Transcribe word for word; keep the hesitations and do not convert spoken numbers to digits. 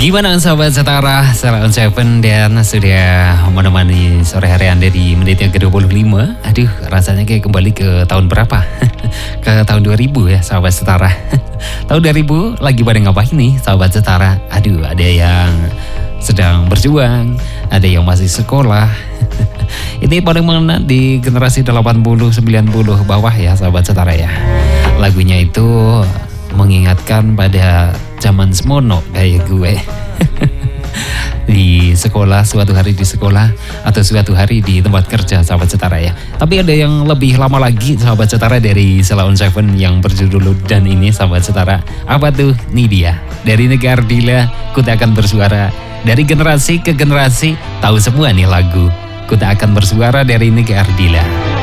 Gimana sahabat setara, Salon Seven dan sudah menemani sore hari Anda di menit yang ke dua puluh lima. Aduh, rasanya kayak kembali ke tahun berapa? Ke tahun dua ribu ya sahabat setara. Tahun dua ribu lagi pada ngapain nih sahabat setara? Aduh, ada yang sedang berjuang, ada yang masih sekolah. Ini paling mengena di generasi delapan puluh sembilan puluh bawah ya sahabat setara ya. Lagunya itu mengingatkan pada zaman semono kayak gue. Di sekolah, suatu hari di sekolah atau suatu hari di tempat kerja sahabat setara ya. Tapi ada yang lebih lama lagi sahabat setara dari Salon Seven yang berjudul Dan Ini sahabat setara. Apa tuh? Nih dia. Dari negara Ardila, ku tak akan bersuara. Dari generasi ke generasi tahu semua nih lagu. Ku tak akan bersuara dari negara Ardila.